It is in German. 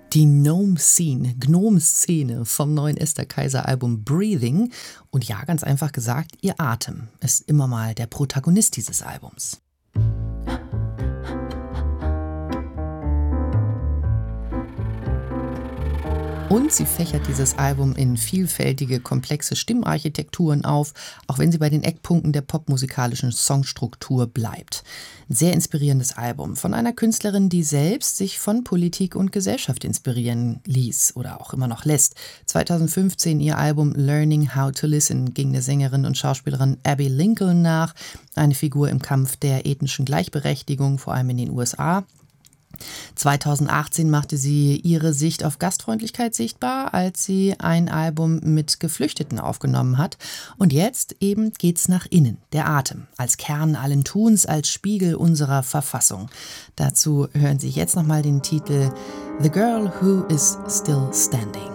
Die Gnome-Szene vom neuen Esther Kaiser-Album Breathing. Und ja, ganz einfach gesagt, ihr Atem ist immer mal der Protagonist dieses Albums. Und sie fächert dieses Album in vielfältige, komplexe Stimmarchitekturen auf, auch wenn sie bei den Eckpunkten der popmusikalischen Songstruktur bleibt. Ein sehr inspirierendes Album von einer Künstlerin, die selbst sich von Politik und Gesellschaft inspirieren ließ oder auch immer noch lässt. 2015 ihr Album Learning How to Listen ging der Sängerin und Schauspielerin Abby Lincoln nach, eine Figur im Kampf der ethnischen Gleichberechtigung, vor allem in den USA. 2018 machte sie ihre Sicht auf Gastfreundlichkeit sichtbar, als sie ein Album mit Geflüchteten aufgenommen hat. Und jetzt eben geht's nach innen, der Atem, als Kern allen Tuns, als Spiegel unserer Verfassung. Dazu hören Sie jetzt nochmal den Titel The Girl Who Is Still Standing.